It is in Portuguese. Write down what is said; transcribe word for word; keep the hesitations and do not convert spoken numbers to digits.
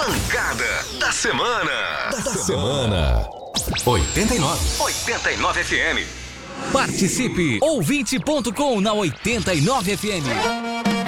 Pancada da semana. Da, da semana. oitenta e nove. oitenta e nove F M. Participe, ouvinte ponto com na oitenta e nove F M.